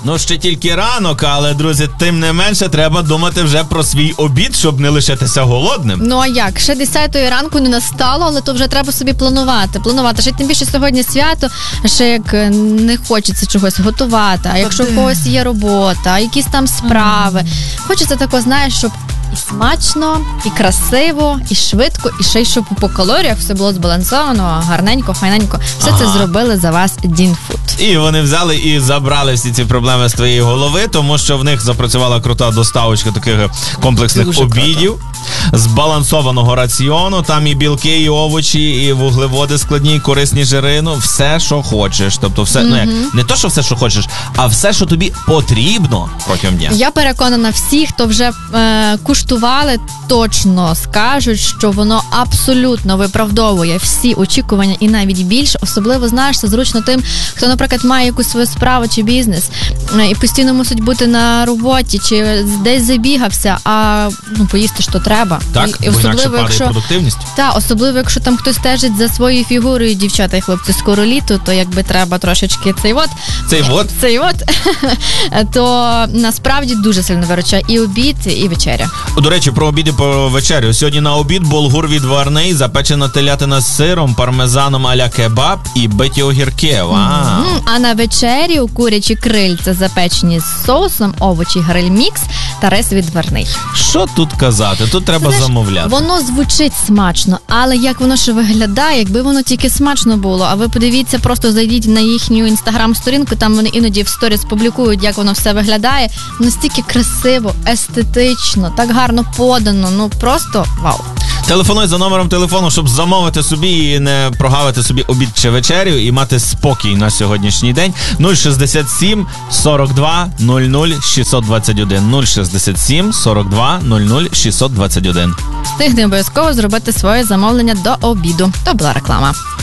Ну, ще тільки ранок, але, друзі, тим не менше треба думати вже про свій обід, щоб не лишитися голодним. Ну, а як? Ще 10-ї ранку не настало, але то вже треба собі планувати. Ще тим більше сьогодні свято, ще як не хочеться чогось готувати, а якщо в когось є робота, якісь там справи. Хочеться тако, знаєш, щоб і смачно, і красиво, і швидко, і ще й щоб по калоріях все було збалансовано, гарненько, файненько. Все це зробили за вас Дінфуд. І вони взяли і забрали всі ці проблеми з твоєї голови, тому що в них запрацювала крута доставочка таких комплексних дуже обідів, збалансованого раціону, там і білки, і овочі, і вуглеводи складні, і корисні жири, ну, все, що хочеш. Тобто все, ну як, не то, що все, що хочеш, а все, що тобі потрібно протягом дня. Я переконана, всі, хто вже куштували, точно скажуть, що воно абсолютно виправдовує всі очікування і навіть більше. Особливо, знаєш, це зручно тим, хто, наприклад, має якусь свою справу чи бізнес і постійно мусить бути на роботі, чи десь забігався, а поїсти що треба. Так, і бо інакше падає продуктивність. Так, особливо, якщо там хтось стежить за своєю фігурою, дівчата і хлопці, скоро літо, то якби треба трошечки цей то насправді дуже сильно виручає і обід, і вечеря. До речі, про обід і про вечерю. Сьогодні на обід булгур відварний, запечена телятина з сиром, пармезаном а-ля кебаб і биті огірки. Вау! А на вечерю курячі крильця запечені з соусом, овочі гриль-мікс та рис відварний. Що тут казати? Тут треба замовляти. Воно звучить смачно, але як воно ще виглядає, якби воно тільки смачно було. А ви подивіться, просто зайдіть на їхню інстаграм-сторінку, там вони іноді в сторіс публікують, як воно все виглядає. Настільки красиво, естетично, так гарно подано, ну просто вау. Телефонуй за номером телефону, щоб замовити собі і не прогавити собі обід чи вечерю і мати спокій на сьогоднішній день. 067 42 00 621. 067 42 00 621. Встигни обов'язково зробити своє замовлення до обіду. То була реклама.